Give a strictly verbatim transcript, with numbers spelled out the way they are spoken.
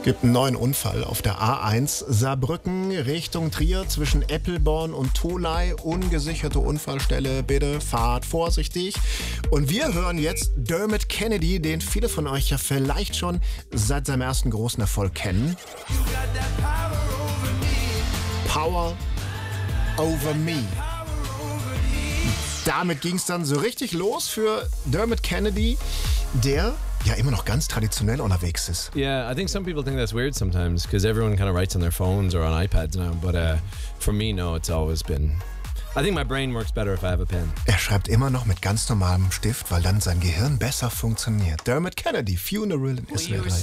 Gibt einen neuen Unfall auf der A eins Saarbrücken Richtung Trier zwischen Eppelborn und Tholey. Ungesicherte Unfallstelle, bitte fahrt vorsichtig. Und wir hören jetzt Dermot Kennedy, den viele von euch ja vielleicht schon seit seinem ersten großen Erfolg kennen. Power over me. Damit ging es dann so richtig los für Dermot Kennedy, der ja immer noch ganz traditionell unterwegs ist. Yeah, I think some people think that's weird sometimes because everyone kind of writes on their phones or on iPads now. But uh, for me, no, it's always been... I think my brain works better if I have a pen. Er schreibt immer noch mit ganz normalem Stift, weil dann sein Gehirn besser funktioniert. Dermot Kennedy, Funeral in S W R drei.